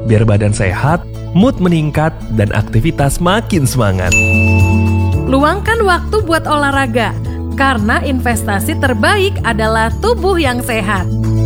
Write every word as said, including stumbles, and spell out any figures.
biar badan sehat, mood meningkat, dan aktivitas makin semangat. Luangkan waktu buat olahraga, karena investasi terbaik adalah tubuh yang sehat.